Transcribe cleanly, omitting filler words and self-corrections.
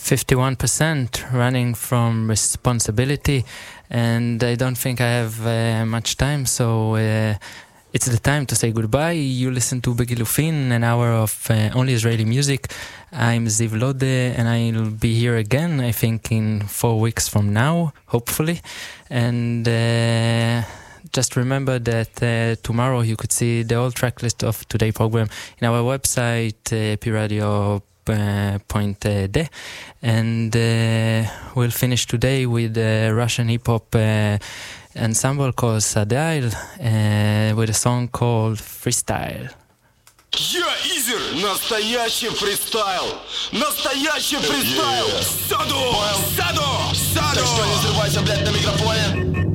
51% running from responsibility, and I don't think I have much time, so it's the time to say goodbye. You listen to Begilufin, an hour of only Israeli music. I'm Ziv Lode, and I'll be here again, I think, in 4 weeks from now, hopefully. And just remember that tomorrow you could see the whole track list of today's program in our website, piradio.de. And we'll finish today with a Russian hip-hop ensemble called Sadail with a song called Freestyle. Я Изер, настоящий фристайл, настоящий фристайл. Саду, саду, саду. Так что не взрывайся, блядь, на микрофоне.